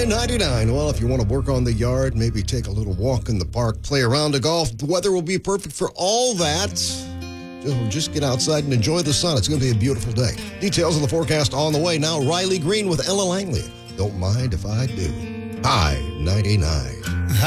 99. Well, if you want to work on the yard, maybe take a little walk in the park, play a round of golf, the weather will be perfect for all that. Just get outside and enjoy the sun. It's going to be a beautiful day. Details of the forecast on the way. Now, Riley Green with Ella Langley. Don't mind if I do. High 99.